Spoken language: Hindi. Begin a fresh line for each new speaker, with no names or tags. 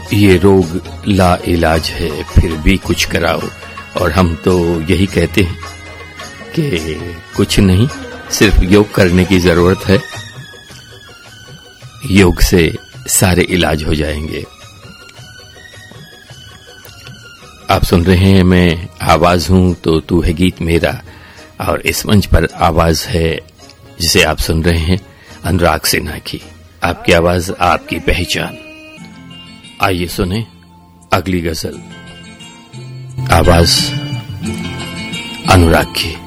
ये रोग ला इलाज है, फिर भी कुछ कराओ। और हम तो यही कहते हैं कि कुछ नहीं, सिर्फ योग करने की जरूरत है। योग से सारे इलाज हो जाएंगे। आप सुन रहे हैं मैं आवाज हूं तो तू है गीत मेरा, और इस मंच पर आवाज है जिसे आप सुन रहे हैं अनुराग सिन्हा की। आपकी आवाज, आपकी पहचान। आइए सुने अगली गजल, आवाज अनुराग की।